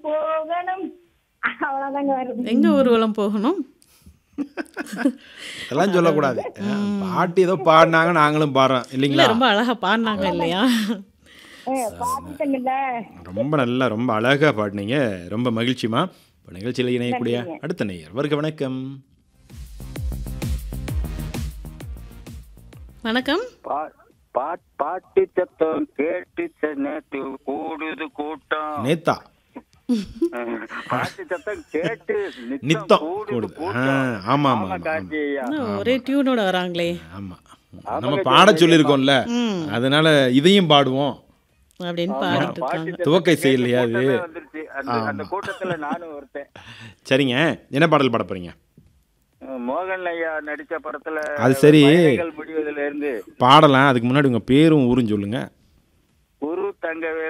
போகணும். அவ்வளவுதாங்க வருது. எங்க ஊர்வலம் போகணும்? அதெல்லாம் சொல்லக்கூடாது. பாட்டு ஏதோ பாடினாங்க, நாங்களும் பாடுறோம் இல்ல இல்லைங்களா? ரொம்ப அழகா பாடினாங்க இல்லையா? பாத்துட்டேங்கல்ல. ரொம்ப நல்லா, ரொம்ப அழகா பாடினீங்க. ரொம்ப மகிழ்ச்சிமா. இப்போ நிகழ்ச்சியில் இணையக்கூடிய அடுத்த நேயர் வருக. வணக்கம். வணக்கம். பாட்டு சத்தம் கேட்டு நேத்து கூடுது கூட்டம். நேத்தா பாட்டு சத்தம் கேட்டு நித்தம் கூடுது. ஆமா ஆமா ஆமா ஒரே டியூனோட வராங்களே. ஆமா. நம்ம பாட சொல்லியிருக்கோம்ல, அதனால இதையும் பாடுவோம் அப்படின்னு பாடிட்டு இருக்காங்க. துவக்கை செய்யலையா அது? வந்துருச்சு. அந்த கூட்டத்துல நானும் ஒருத்தன். சரிங்க, என்ன பாடல் பாட போறீங்க? மோகன் ஐயா நடிச்ச படத்துல அது சரி, பயணங்கள் முடிவதிலிருந்து பாடலாம். அதுக்கு முன்னாடி உங்க பேரும் ஊரும் சொல்லுங்க. குரு தங்கவேல்